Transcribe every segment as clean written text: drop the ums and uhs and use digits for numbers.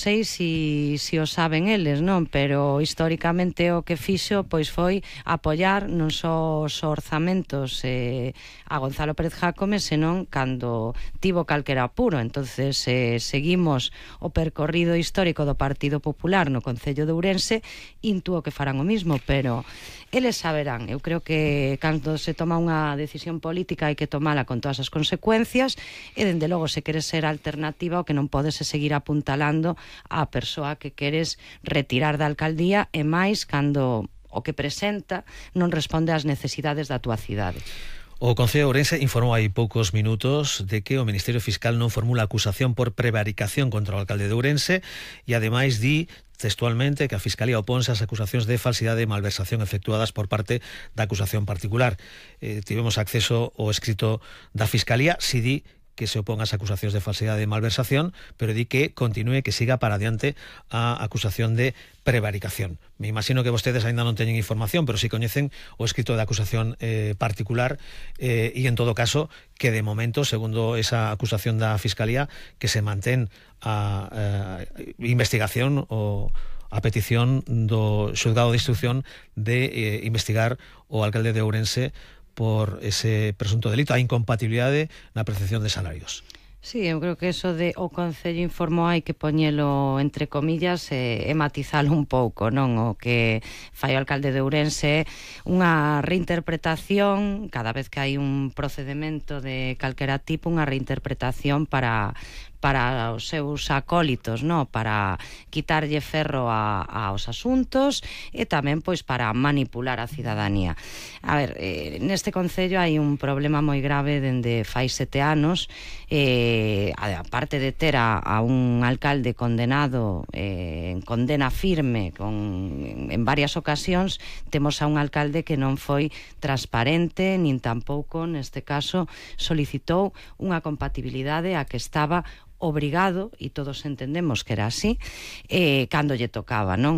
sei si o saben eles, non? Pero históricamente o que fixo pois foi apoiar non só os orzamentos a Gonzalo Pérez Jácome, senón cando tivo calquera apuro. Entonces seguimos o percorrido histórico do Partido Popular no Concello de Ourense, intuo que farán o mismo, pero eles saberán. Eu creo que cando se toma unha decisión política hai que tomala con todas as consecuencias, e dende logo se queres ser alternativa o que non podes é seguir apuntalando a persoa que queres retirar da alcaldía, e máis cando o que presenta non responde ás necesidades da túa cidade. O Concello de Ourense informou hai poucos minutos de que o Ministerio Fiscal non formula acusación por prevaricación contra o alcalde de Ourense, e ademais di textualmente que a Fiscalía oponse ás acusacións de falsidade e malversación efectuadas por parte da acusación particular. Tivemos acceso ao escrito da Fiscalía, si di que se opón ás acusacións de falsidade e malversación, pero di que continúe, que siga para adiante a acusación de prevaricación. Me imagino que vostedes aínda non teñen información, pero si coñecen o escrito de acusación particular, e en todo caso que de momento, segundo esa acusación da Fiscalía, que se mantén a investigación ou a petición do xulgado de instrucción de investigar o alcalde de Ourense por ese presunto delito, a incompatibilidade na percepción de salarios. Sí, eu creo que eso de o Concello informou hai que poñelo entre comillas e matizalo un pouco, non? O que fai o alcalde de Ourense unha reinterpretación, cada vez que hai un procedemento de calquera tipo, unha reinterpretación para os seus acólitos, no? Para quitarlle ferro aos asuntos, e tamén pois para manipular a cidadanía. A ver, neste concello hai un problema moi grave dende fai 7 anos, aparte de ter a un alcalde condenado en condena firme en varias ocasións, temos a un alcalde que non foi transparente, nin tampouco neste caso solicitou unha compatibilidade a que estaba obrigado, e todos entendemos que era así, cando lle tocaba, non?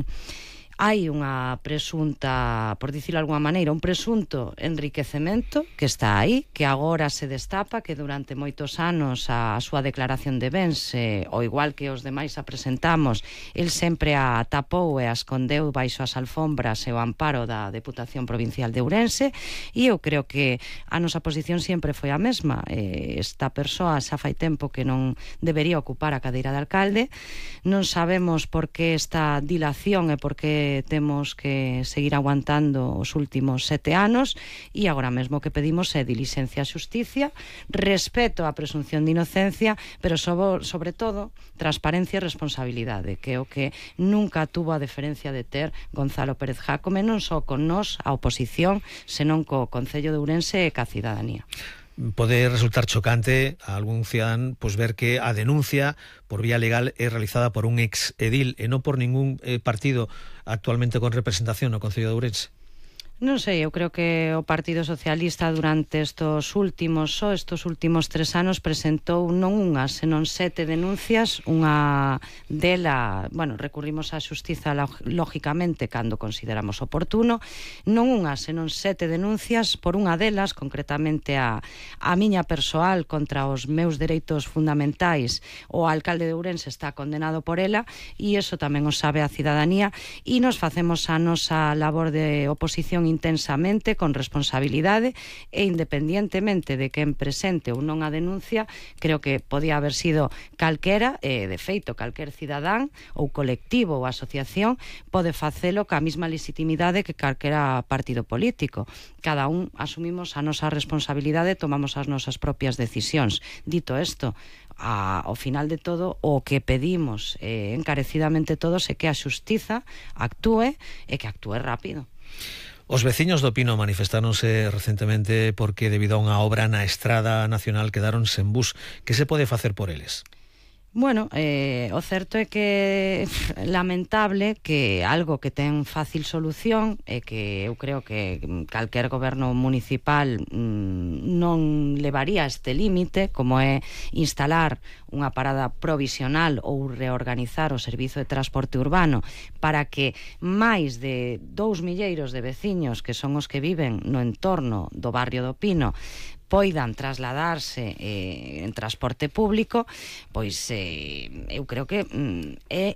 Hai unha presunta, por dicirlo de alguma maneira, un presunto enriquecemento que está aí, que agora se destapa, que durante moitos anos a súa declaración de bens, ao igual que os demais a presentamos, el sempre a tapou e a escondeu baixo as alfombras e o amparo da Deputación Provincial de Ourense, e eu creo que a nosa posición sempre foi a mesma. Esta persoa xa fai tempo que non debería ocupar a cadeira de alcalde, non sabemos por que esta dilación e por que temos que seguir aguantando os últimos 7 anos, e agora mesmo que pedimos é diligencia a xusticia, respeto á presunción de inocencia, pero sobre todo transparencia e responsabilidade, que é o que nunca tuvo a deferencia de ter Gonzalo Pérez Jácome, non só con nós, a oposición, senón co Concello de Ourense e ca cidadanía. Pode resultar chocante a algún cidadán pois ver que a denuncia por vía legal é realizada por un ex edil e non por ningún partido actualmente con representación no Concello de Ourense. Non sei, eu creo que o Partido Socialista durante estes últimos 3 anos presentou non unha, senón 7 denuncias. Unha dela, recurrimos á xustiza lógicamente cando consideramos oportuno, non unha, senón 7 denuncias. Por unha delas, concretamente a miña persoal contra os meus dereitos fundamentais, o alcalde de Ourense está condenado por ela, e iso tamén o sabe a cidadanía, e nos facemos a nosa labor de oposición intensamente, con responsabilidade, e independientemente de quen presente ou non a denuncia, creo que podía haber sido calquera, de feito calquer cidadán ou colectivo ou asociación pode facelo ca mesma legitimidade que calquera partido político. Cada un asumimos a nosa responsabilidade, tomamos as nosas propias decisións. Dito isto, ao final de todo, o que pedimos encarecidamente todos é que a xustiza actúe, e que actúe rápido. Os veciños do Pino manifestáronse recentemente porque debido a unha obra na Estrada Nacional quedaron sen bus. Que se pode facer por eles? Bueno, o certo é que lamentable que algo que ten fácil solución, e que eu creo que calquer goberno municipal non levaría este límite, como é instalar unha parada provisional ou reorganizar o servizo de transporte urbano para que máis de 2 milleiros de veciños, que son os que viven no entorno do barrio do Pino, poidan trasladarse en transporte público, pois eu creo que é